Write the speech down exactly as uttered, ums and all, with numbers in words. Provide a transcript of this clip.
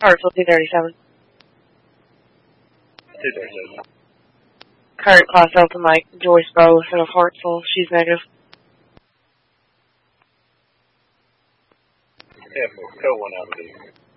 Hartsville two thirty-seven. two thirty-seven. Current class Delta Mike, Joyce Bow out of Hartsville. She's negative. Yeah, for code one out of here.